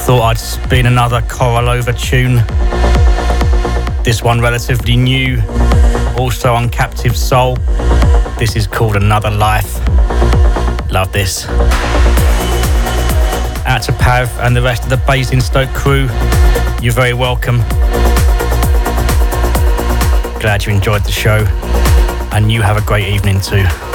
Thought I'd spin another Korolova tune. This one relatively new, also on Captive Soul. This is called Another Life. Love this. Out to Pav and the rest of the Basingstoke crew. You're very welcome. Glad you enjoyed the show, and you have a great evening too.